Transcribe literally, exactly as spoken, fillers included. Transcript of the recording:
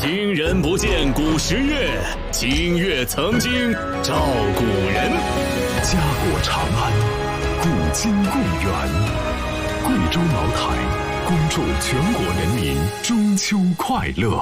今人不见古时月，今月曾经照古人。 家国长安，古今共远。贵州茅台，恭祝全国人民中秋快乐。